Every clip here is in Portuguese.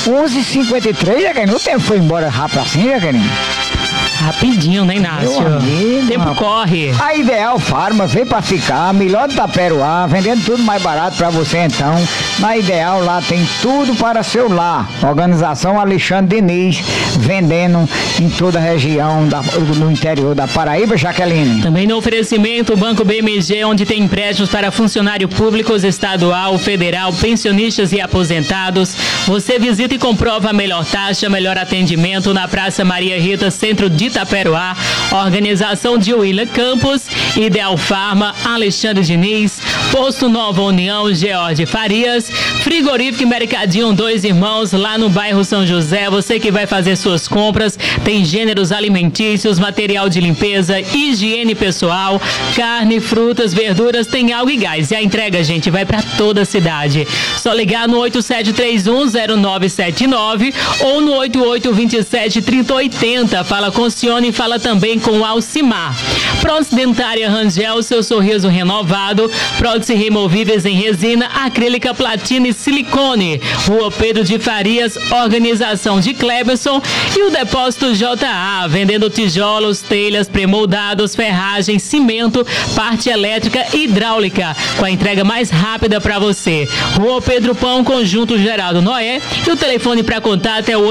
11h53, Jaqueline. O tempo foi embora rápido assim, Jaqueline. Rapidinho, né, Inácio? Amigo, tempo corre. A Ideal Farma veio pra ficar, melhor de Itaperuá, vendendo tudo mais barato pra você então. Na Ideal lá tem tudo para seu lar. Organização Alexandre Diniz, vendendo em toda a região no interior da Paraíba, Jaqueline. Também no oferecimento, o Banco BMG, onde tem empréstimos para funcionários públicos, estadual, federal, pensionistas e aposentados. Você visita e comprova a melhor taxa, melhor atendimento na Praça Maria Rita, centro de Itaperuá. Organização de William Campos, Ideal Farma, Alexandre Diniz, Posto Nova União, George Farias, Frigorífico e Mercadinho Dois Irmãos, lá no bairro São José. Você que vai fazer suas compras, tem gêneros alimentícios, material de limpeza, higiene pessoal, carne, frutas, verduras, tem água e gás. E a entrega, gente, vai para toda a cidade. Só ligar no 87310979 ou no 88273080. Fala com Cione e fala também com Alcimar. Prótese Dentária Rangel, seu sorriso renovado. Prótese removíveis em resina, acrílica, platina e silicone. Rua Pedro de Farias, organização de Cleberson. E o Depósito JA, vendendo tijolos, telhas, premoldados, ferragem, cimento, parte elétrica e hidráulica, com a entrega mais rápida para você. Rua Pedro Pão, Conjunto Geraldo Noé. E o telefone para contato é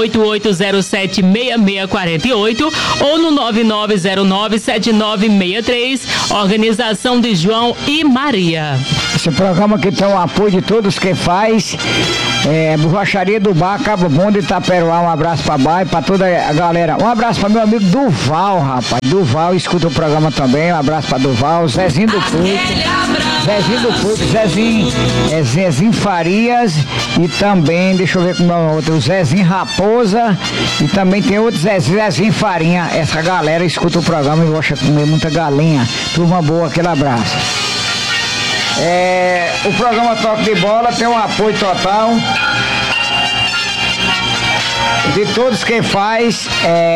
8807-6648 ou no 9909-7963. Organização de João e Maria. Esse programa aqui tem o apoio de todos que faz. Borracharia do Bar, Cabo Bom de Itaperuá. Um abraço pra baixo, pra toda a galera. Um abraço pra meu amigo Duval, rapaz. Duval escuta o programa também. Um abraço pra Duval. Zezinho do Puto. Zezinho Farias. E também, deixa eu ver como é o outro, o Zezinho Raposa. E também tem outro Zezinho Farinha. Essa galera escuta o programa e gosta de comer muita galinha. Turma boa, aquele abraço. O programa Toque de Bola tem um apoio total de todos que faz.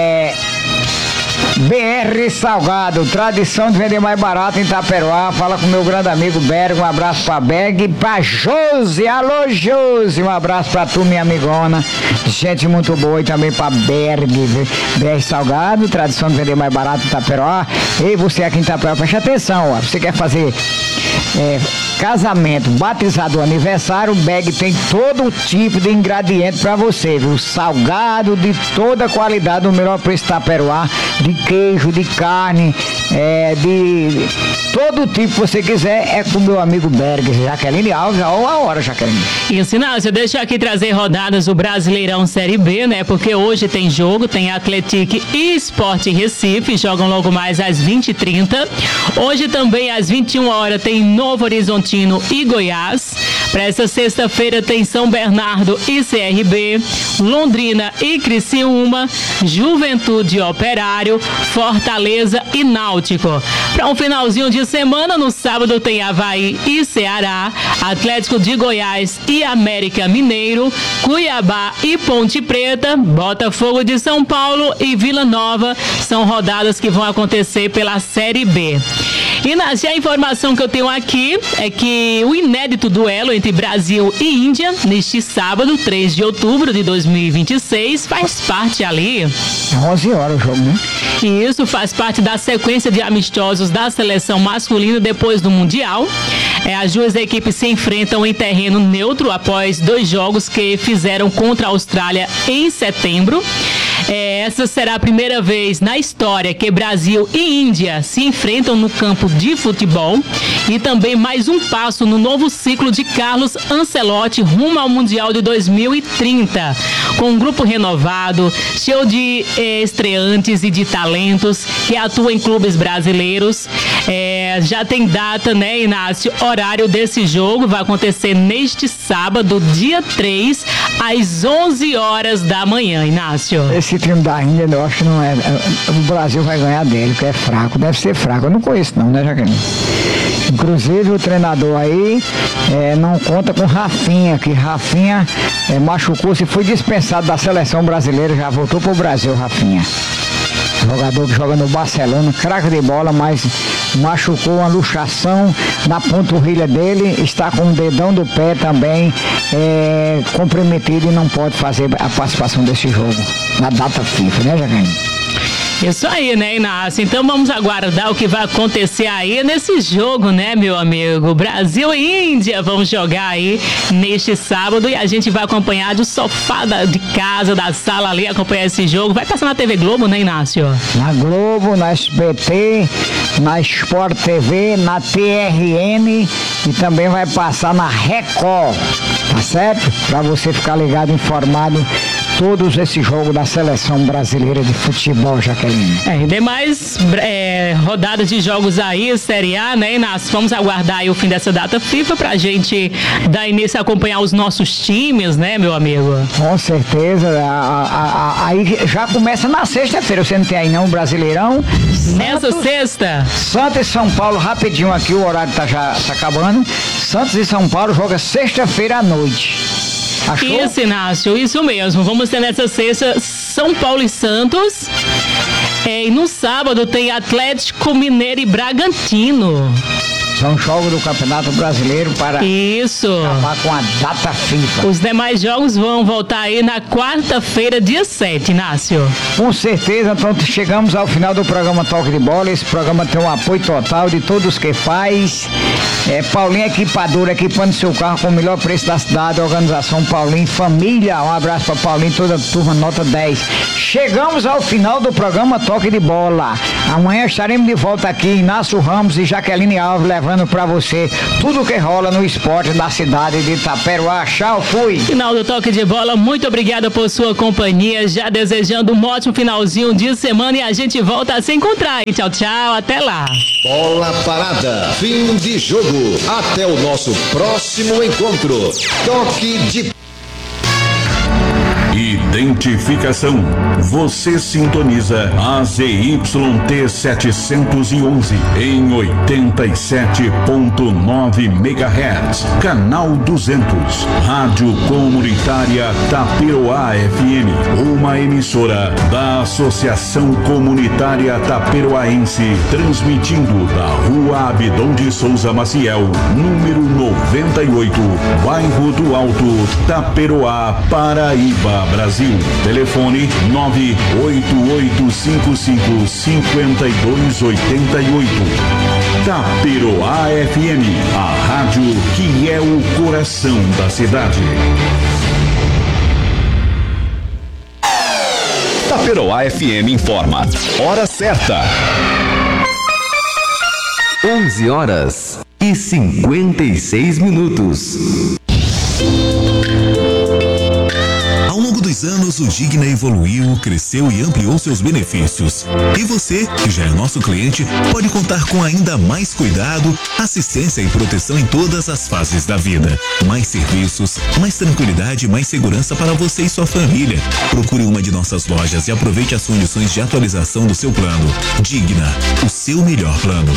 BR Salgado, tradição de vender mais barato em Itaperuá. Fala com meu grande amigo Berg. Um abraço pra Berg e pra Josi. Alô, Josi. Um abraço pra tu, minha amigona. Gente muito boa. E também pra Berg. BR Salgado, tradição de vender mais barato em Itaperuá. E você aqui em Itaperuá, preste atenção, ó. Você quer fazer casamento, batizado, aniversário, o Berg tem todo tipo de ingrediente pra você, viu? Salgado de toda qualidade, o melhor preço de Itaperuá, de queijo, de carne, de todo tipo que você quiser, é com meu amigo Berg. Jaqueline Alves, a hora, Jaqueline. Isso, Inácio, deixa eu aqui trazer rodadas do Brasileirão Série B, né? Porque hoje tem jogo, tem Atlético e Sport Recife, jogam logo mais às 20h30. Hoje também às 21 horas tem Novo Horizontino e Goiás. Para essa sexta-feira tem São Bernardo e CRB, Londrina e Criciúma, Juventude Operário, Fortaleza e Náutico. Para um finalzinho de semana, no sábado tem Avaí e Ceará, Atlético de Goiás e América Mineiro, Cuiabá e Ponte Preta, Botafogo de São Paulo e Vila Nova. São rodadas que vão acontecer pela Série B. E a informação que eu tenho aqui é que o inédito duelo entre Brasil e Índia, neste sábado, 3 de outubro de 2026, faz parte ali. 11 horas o jogo, né? E isso faz parte da sequência de amistosos da seleção masculina depois do Mundial. As duas equipes se enfrentam em terreno neutro após 2 jogos que fizeram contra a Austrália em setembro. Essa será a primeira vez na história que Brasil e Índia se enfrentam no campo de futebol e também mais um passo no novo ciclo de Carlos Ancelotti rumo ao Mundial de 2030. Com um grupo renovado, cheio de estreantes e de talentos que atuam em clubes brasileiros. Já tem data, né, Inácio? Horário desse jogo vai acontecer neste sábado, dia 3, às 11 horas da manhã, Inácio. Esse time da Índia, eu acho que não é. O Brasil vai ganhar dele, porque é fraco, deve ser fraco. Eu não conheço, não, né, Jaqueline? Inclusive, o treinador aí não conta com Rafinha, que Rafinha machucou-se e foi dispensado da seleção brasileira, já voltou pro Brasil, Rafinha. Jogador que joga no Barcelona, craque de bola, mas machucou uma luxação na panturrilha dele, está com o dedão do pé também comprometido e não pode fazer a participação desse jogo na data FIFA, né, Jaqueline? Isso aí, né, Inácio? Então vamos aguardar o que vai acontecer aí nesse jogo, né, meu amigo? Brasil e Índia vão jogar aí neste sábado e a gente vai acompanhar do sofá de casa, da sala ali, acompanhar esse jogo. Vai passar na TV Globo, né, Inácio? Na Globo, na SBT, na Sport TV, na TRN e também vai passar na Record, tá certo? Pra você ficar ligado, informado todos esses jogos da seleção brasileira de futebol, Jaqueline. E demais rodadas de jogos aí, Série A, né, Inácio? Vamos aguardar aí o fim dessa data FIFA pra gente dar início a acompanhar os nossos times, né, meu amigo? Com certeza. Aí já começa na sexta-feira, você não tem aí não, Brasileirão? Nessa sexta? Santos e São Paulo, rapidinho aqui, o horário já tá acabando. Santos e São Paulo joga sexta-feira à noite. Achou? Isso, Inácio, isso mesmo. Vamos ter nessa sexta São Paulo e Santos. E no sábado tem Atlético Mineiro e Bragantino. São jogos do Campeonato Brasileiro para acabar com a data FIFA. Os demais jogos vão voltar aí na quarta-feira, dia 7, Inácio. Com certeza, então chegamos ao final do programa Toque de Bola. Esse programa tem um apoio total de todos que faz. Paulinho Equipadora, equipando seu carro com o melhor preço da cidade. Organização Paulinho Família. Um abraço para Paulinho, toda a turma, nota 10. Chegamos ao final do programa Toque de Bola. Amanhã estaremos de volta aqui, Inácio Ramos e Jaqueline Alves, levando pra você tudo que rola no esporte da cidade de Itaperuá. Tchau, fui. Final do Toque de Bola, muito obrigada por sua companhia, já desejando um ótimo finalzinho de semana e a gente volta a se encontrar. E tchau, tchau, até lá. Bola parada, fim de jogo. Até o nosso próximo encontro. Toque de Identificação. Você sintoniza a ZYT 711 em 87.9 MHz, canal 200, Rádio Comunitária Taperoá FM, uma emissora da Associação Comunitária Taperoaense, transmitindo da Rua Abdon de Souza Maciel, número 98, Bairro do Alto, Taperoá, Paraíba, Brasil. Telefone 988555288. Taperoá FM, a rádio que é o coração da cidade. Taperoá FM informa. Hora certa. 11h56. Ao longo dos anos, o Digna evoluiu, cresceu e ampliou seus benefícios. E você, que já é nosso cliente, pode contar com ainda mais cuidado, assistência e proteção em todas as fases da vida. Mais serviços, mais tranquilidade e mais segurança para você e sua família. Procure uma de nossas lojas e aproveite as condições de atualização do seu plano. Digna, o seu melhor plano.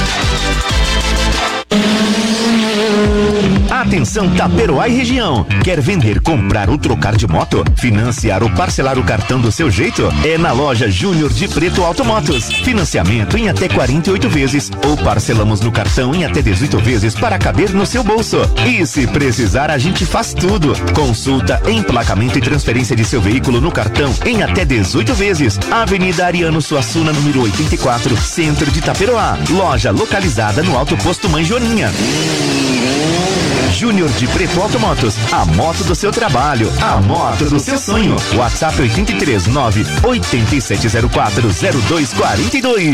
Atenção Taperoá e região. Quer vender, comprar ou trocar de moto? Financiar ou parcelar o cartão do seu jeito? É na loja Júnior de Preto Automotos. Financiamento em até 48 vezes ou parcelamos no cartão em até 18 vezes para caber no seu bolso. E se precisar, a gente faz tudo. Consulta, emplacamento e transferência de seu veículo no cartão em até 18 vezes. Avenida Ariano Suassuna, número 84, Centro de Taperoá. Loja localizada no Alto Posto Mãe Joaninha. Júnior de Preto Automotos, a moto do seu trabalho, a moto do seu sonho. WhatsApp 839 8704 0242.